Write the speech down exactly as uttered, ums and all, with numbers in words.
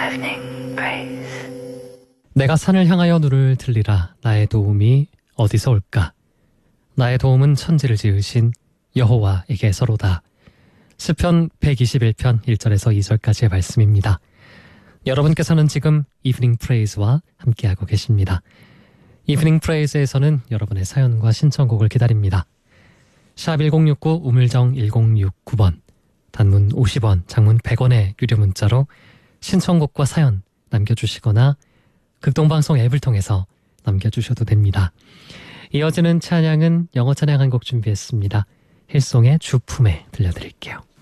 Evening Praise. 내가 산을 향하여 눈을 들리라. 나의 도움이 어디서 올까? 나의 도움은 천지를 지으신 여호와에게서로다. 시편 백이십일 편 일 절에서 이 절까지의 말씀입니다. 여러분께서는 지금 이브닝 프레이즈와 함께하고 계십니다. 이브닝 프레이즈에서는 여러분의 사연과 신청곡을 기다립니다. 샵 일공육구 우물정 일공육구 번, 단문 오십 원, 장문 백 원의 유료 문자로 신청곡과 사연 남겨주시거나 극동방송 앱을 통해서 남겨주셔도 됩니다. 이어지는 찬양은 영어 찬양 한 곡 준비했습니다. 힐송의 주품에 들려드릴게요.